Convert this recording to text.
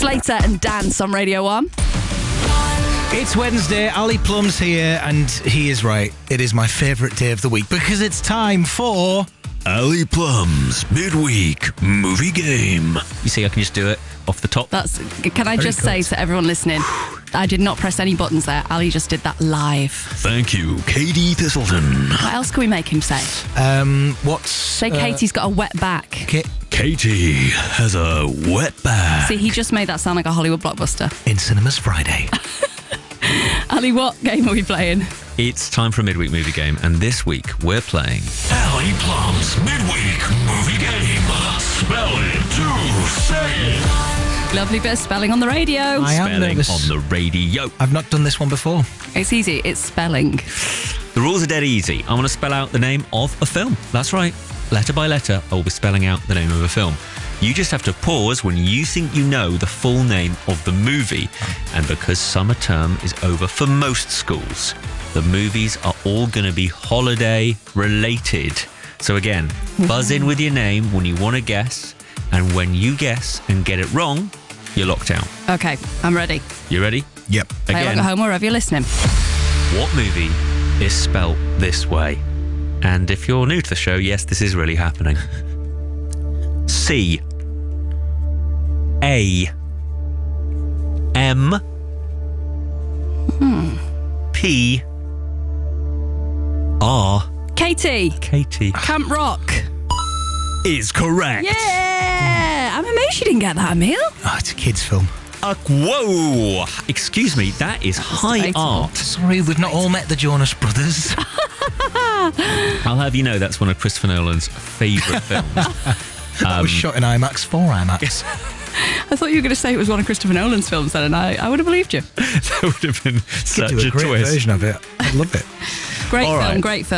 Slater and Dance on Radio 1. It's Wednesday, Ali Plum's here, and he is right. It is my favourite day of the week because it's time for Ali Plum's Midweek Movie Game. You see, I can just do it off the top. Can I just say to everyone listening, I did not press any buttons there. Ali just did that live. Thank you, Katie Thistleton. What else can we make him say? Say Katie's got a wet back. Katie has a wet back. See, he just made that sound like a Hollywood blockbuster. In Cinemas Friday. Ali, what game are we playing? It's time for a midweek movie game, and this week we're playing Ali Plum's Midweek Movie Game. Spell it to say it. Lovely bit of spelling on the radio. I am spelling nervous. on the radio. I've not done this one before. It's easy. It's spelling. The rules are dead easy. I want to spell out the name of a film. That's right. Letter by letter, I will be spelling out the name of a film. You just have to pause when you think you know the full name of the movie. And because summer term is over for most schools, the movies are all going to be holiday related. So again, buzz in with your name when you want to guess. And when you guess and get it wrong, you're locked out. Okay, I'm ready. You ready? Yep. Play along Again, at home wherever you're listening. what movie is spelt this way? And if you're new to the show, yes, this is really happening. C A M P R Katie. Katie Camp Rock. is correct. Yeah! I'm amazed you didn't get that, Emil. Oh, it's a kid's film. Whoa! Excuse me, that is high debatable. art. Sorry, we've not all met the Jonas Brothers. I'll have you know that's one of Christopher Nolan's favourite films. That was shot in IMAX for IMAX. I thought you were going to say it was one of Christopher Nolan's films then, and I would have believed you. That would have been such Do a a great twist. version of it. I love it. Great All film, right. great film.